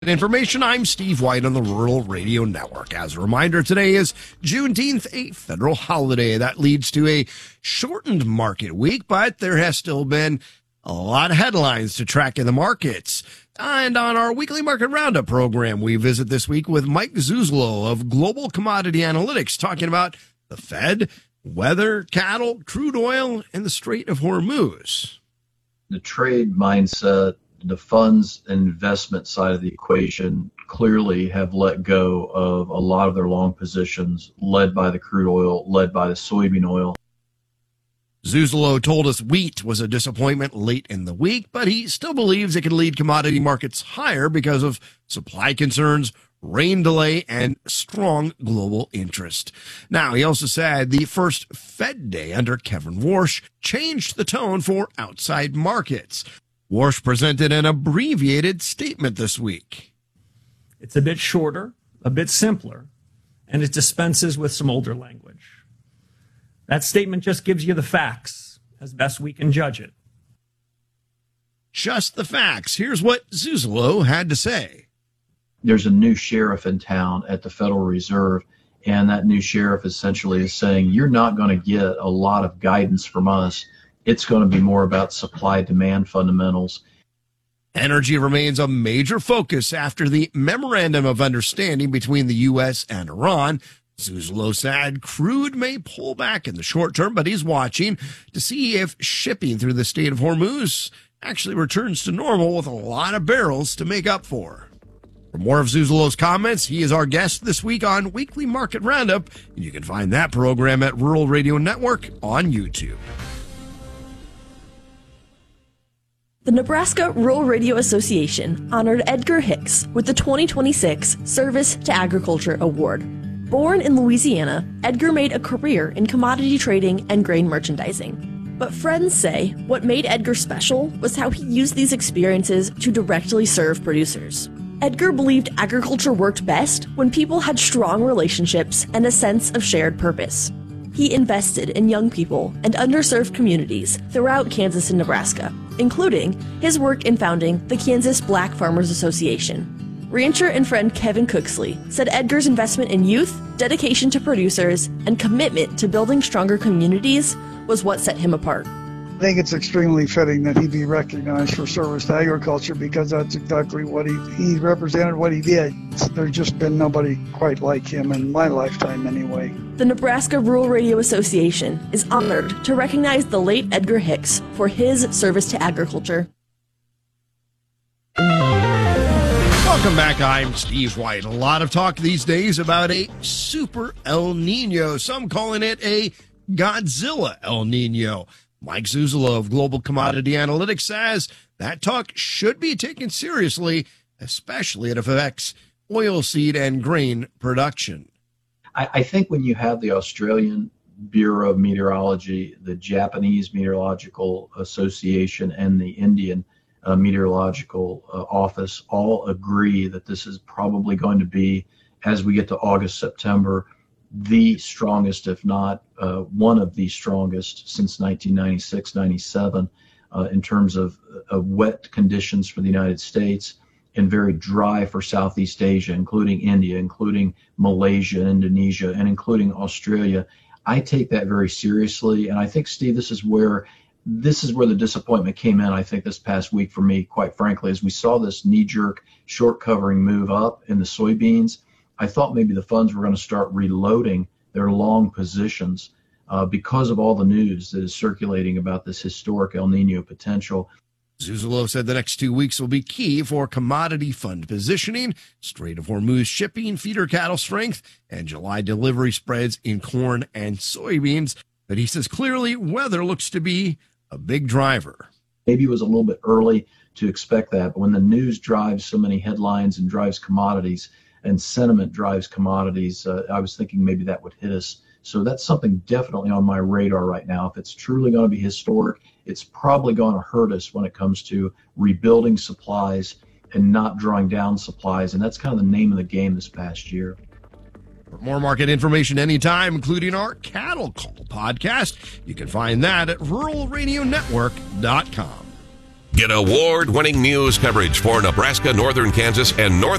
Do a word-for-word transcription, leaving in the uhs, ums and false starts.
Information, I'm Steve White on the Rural Radio Network. As a reminder, today is Juneteenth, a federal holiday. That leads to a shortened market week, but there has still been a lot of headlines to track in the markets. And on our weekly market roundup program, we visit this week with Mike Zuzolo of Global Commodity Analytics, talking about the Fed, weather, cattle, crude oil, and the Strait of Hormuz. The trade mindset, the funds and investment side of the equation clearly have let go of a lot of their long positions, led by the crude oil, led by the soybean oil. Zuzolo told us wheat was a disappointment late in the week, but he still believes it can lead commodity markets higher because of supply concerns, rain delay, and strong global interest. Now, he also said the first Fed day under Kevin Warsh changed the tone for outside markets. Warsh presented an abbreviated statement this week. It's a bit shorter, a bit simpler, and it dispenses with some older language. That statement just gives you the facts as best we can judge it. Just the facts. Here's what Zuzolo had to say. There's a new sheriff in town at the Federal Reserve, and that new sheriff essentially is saying, you're not going to get a lot of guidance from us. It's going to be more about supply-demand fundamentals. Energy remains a major focus after the Memorandum of Understanding between the U S and Iran. Zuzolo said crude may pull back in the short term, but he's watching to see if shipping through the Strait of Hormuz actually returns to normal with a lot of barrels to make up for. For more of Zuzolo's comments, he is our guest this week on Weekly Market Roundup, and you can find that program at Rural Radio Network on YouTube. The Nebraska Rural Radio Association honored Edgar Hicks with the twenty twenty-six Service to Agriculture Award. Born in Louisiana, Edgar made a career in commodity trading and grain merchandising. But friends say what made Edgar special was how he used these experiences to directly serve producers. Edgar believed agriculture worked best when people had strong relationships and a sense of shared purpose. He invested in young people and underserved communities throughout Kansas and Nebraska, including his work in founding the Kansas Black Farmers Association. Rancher and friend Kevin Cooksley said Edgar's investment in youth, dedication to producers, and commitment to building stronger communities was what set him apart. I think it's extremely fitting that he be recognized for service to agriculture because that's exactly what he, he represented, what he did. There's just been nobody quite like him in my lifetime anyway. The Nebraska Rural Radio Association is honored to recognize the late Edgar Hicks for his service to agriculture. Welcome back. I'm Steve White. A lot of talk these days about a super El Nino, some calling it a Godzilla El Nino. Mike Zuzolo of Global Commodity Analytics says that talk should be taken seriously, especially if it affects oilseed and grain production. I, I think when you have the Australian Bureau of Meteorology, the Japanese Meteorological Association, and the Indian uh, Meteorological uh, Office all agree that this is probably going to be, as we get to August, September, the strongest, if not uh, one of the strongest since nineteen ninety-six ninety-seven uh, in terms of uh, wet conditions for the United States and very dry for Southeast Asia, including India, including Malaysia, Indonesia, and including Australia. I take that very seriously. And I think, Steve, this is where this is where the disappointment came in, I think, this past week for me, quite frankly, as we saw this knee-jerk short covering move up in the soybeans. I thought maybe the funds were going to start reloading their long positions uh, because of all the news that is circulating about this historic El Nino potential. Zuzolo said the next two weeks will be key for commodity fund positioning, Strait of Hormuz shipping, feeder cattle strength, and July delivery spreads in corn and soybeans. But he says clearly weather looks to be a big driver. Maybe it was a little bit early to expect that, but when the news drives so many headlines and drives commodities, and sentiment drives commodities, uh, I was thinking maybe that would hit us. So that's something definitely on my radar right now. If it's truly going to be historic, it's probably going to hurt us when it comes to rebuilding supplies and not drawing down supplies. And that's kind of the name of the game this past year. For more market information anytime, including our Cattle Call podcast, you can find that at rural radio network dot com. Get award-winning news coverage for Nebraska, northern Kansas, and north